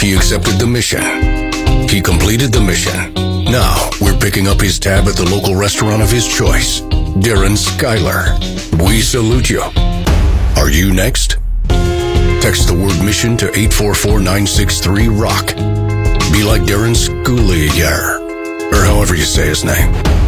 He accepted the mission. He completed the mission. Now, we're picking up his tab at the local restaurant of his choice. Darren Skylar. We salute you. Are you next? Text the word mission to 844-963-ROCK. Be like Darren Skylar, or however you say his name.